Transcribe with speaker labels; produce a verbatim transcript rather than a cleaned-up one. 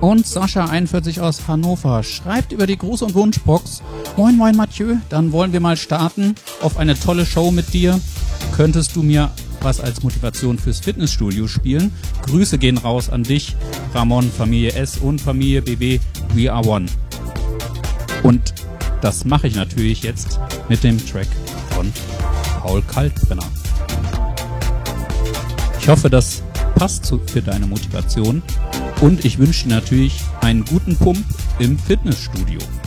Speaker 1: Und Sascha einundvierzig aus Hannover schreibt über die Gruß- und Wunschbox: Moin moin Mathieu, dann wollen wir mal starten auf eine tolle Show mit dir. Könntest du mir was als Motivation fürs Fitnessstudio spielen? Grüße gehen raus an dich, Ramon, Familie S und Familie B B, We Are One. Und das mache ich natürlich jetzt mit dem Track von Paul Kalkbrenner. Ich hoffe, das passt zu, für deine Motivation und ich wünsche dir natürlich einen guten Pump im Fitnessstudio.